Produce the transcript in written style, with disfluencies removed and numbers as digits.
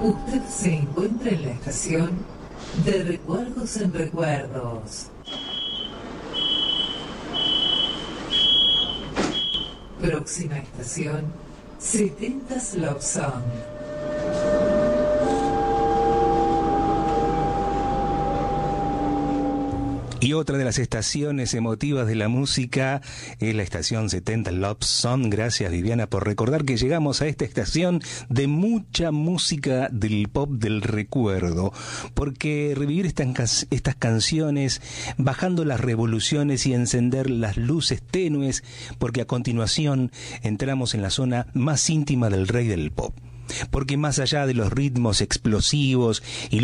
Usted se encuentra en la estación de Recuerdos en Recuerdos. Próxima estación, 70s Love Song. Y otra de las estaciones emotivas de la música es la estación 70 Love Song. Gracias, Viviana, por recordar que llegamos a esta estación de mucha música del pop del recuerdo. Porque revivir estas canciones, bajando las revoluciones y encender las luces tenues, porque a continuación entramos en la zona más íntima del rey del pop. Porque más allá de los ritmos explosivos y